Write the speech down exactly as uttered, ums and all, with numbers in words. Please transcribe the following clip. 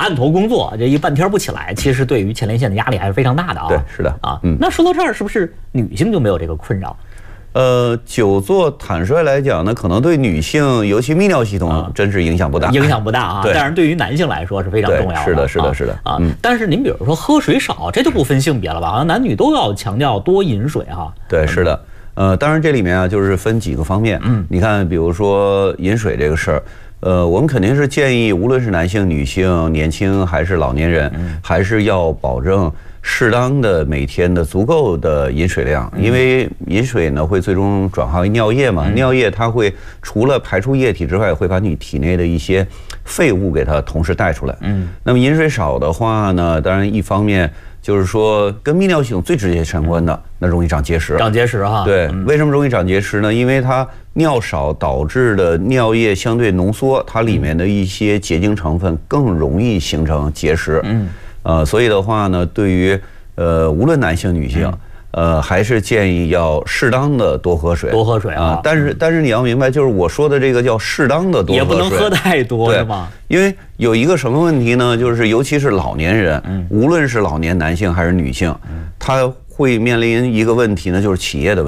案头工作，这一半天不起来，其实对于前列腺的压力还是非常大的啊。 对，是的啊。嗯，那说到这儿，是不是女性就没有这个困扰？ 呃，久坐坦率来讲呢，可能对女性，尤其泌尿系统，真是影响不大， 影响不大啊。 对， 但是对于男性来说是非常重要的。 是的，是的，是的啊。嗯。但是您比如说喝水少，这就不分性别了吧？好像男女都要强调多饮水哈。 对，是的。呃，当然这里面啊，就是分几个方面。嗯，你看，比如说饮水这个事儿，呃，我们肯定是建议，无论是男性、女性、年轻还是老年人，还是要保证适当的每天的足够的饮水量，因为饮水呢会最终转化为尿液嘛，尿液它会除了排出液体之外，会把你体内的一些废物给它同时带出来。嗯，那么饮水少的话呢，当然一方面就是说跟泌尿系统最直接相关的，那容易长结石。 长结石哈。 对，为什么容易长结石呢？因为它尿少导致的尿液相对浓缩，它里面的一些结晶成分更容易形成结石。嗯。呃，所以的话呢，对于呃无论男性女性，呃，还是建议要适当的多喝水， 多喝水啊。 但是但是你要明白，就是我说的这个叫适当的多喝水， 也不能喝太多，是吗？ 因为有一个什么问题呢？就是尤其是老年人，无论是老年男性还是女性，他会面临一个问题呢，就是起夜的问题。